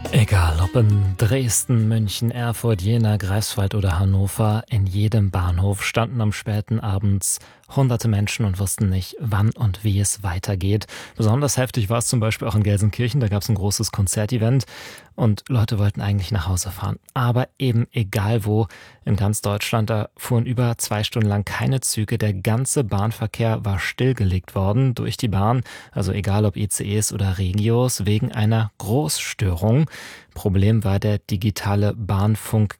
Egal ob in Dresden, München, Erfurt, Jena, Greifswald oder Hannover, in jedem Bahnhof standen am späten Abends hunderte Menschen und wussten nicht, wann und wie es weitergeht. Besonders heftig war es zum Beispiel auch in Gelsenkirchen, da gab es ein großes Konzertevent und Leute wollten eigentlich nach Hause fahren. Aber eben egal wo, in ganz Deutschland, da fuhren über 2 Stunden lang keine Züge. Der ganze Bahnverkehr war stillgelegt worden durch die Bahn, also egal ob ICEs oder Regios, wegen einer Großstörung. Problem war der digitale Bahnfunk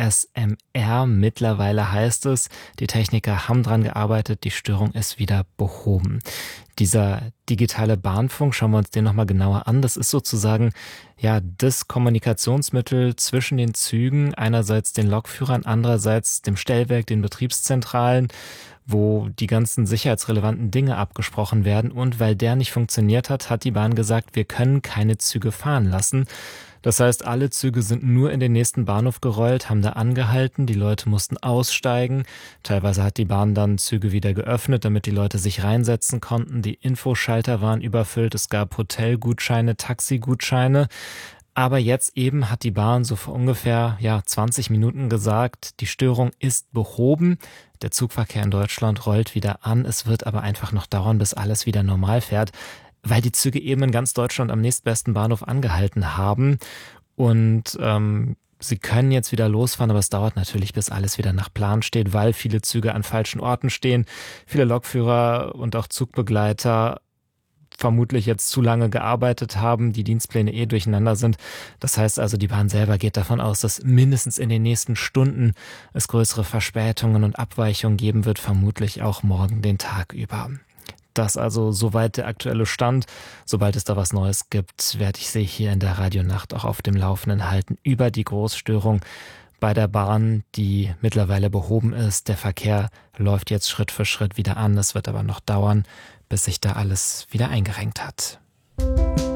GSMR. Mittlerweile heißt es, die Techniker haben dran gearbeitet, die Störung ist wieder behoben. Dieser digitale Bahnfunk, schauen wir uns den nochmal genauer an. Das ist sozusagen ja das Kommunikationsmittel zwischen den Zügen, einerseits den Lokführern, andererseits dem Stellwerk, den Betriebszentralen, wo die ganzen sicherheitsrelevanten Dinge abgesprochen werden. Und weil der nicht funktioniert hat, hat die Bahn gesagt, wir können keine Züge fahren lassen. Das heißt, alle Züge sind nur in den nächsten Bahnhof gerollt, haben da angehalten, die Leute mussten aussteigen. Teilweise hat die Bahn dann Züge wieder geöffnet, damit die Leute sich reinsetzen konnten. Die Infoschalter waren überfüllt, es gab Hotelgutscheine, Taxigutscheine. Aber jetzt eben hat die Bahn so vor ungefähr 20 Minuten gesagt, die Störung ist behoben. Der Zugverkehr in Deutschland rollt wieder an. Es wird aber einfach noch dauern, bis alles wieder normal fährt, weil die Züge eben in ganz Deutschland am nächstbesten Bahnhof angehalten haben. Und sie können jetzt wieder losfahren, aber es dauert natürlich, bis alles wieder nach Plan steht, weil viele Züge an falschen Orten stehen. Viele Lokführer und auch Zugbegleiter vermutlich jetzt zu lange gearbeitet haben, die Dienstpläne durcheinander sind. Das heißt also, die Bahn selber geht davon aus, dass mindestens in den nächsten Stunden es größere Verspätungen und Abweichungen geben wird, vermutlich auch morgen den Tag über. Das also soweit der aktuelle Stand. Sobald es da was Neues gibt, werde ich Sie hier in der Radionacht auch auf dem Laufenden halten über die Großstörung bei der Bahn, die mittlerweile behoben ist. Der Verkehr läuft jetzt Schritt für Schritt wieder an. Es wird aber noch dauern, bis sich da alles wieder eingerenkt hat.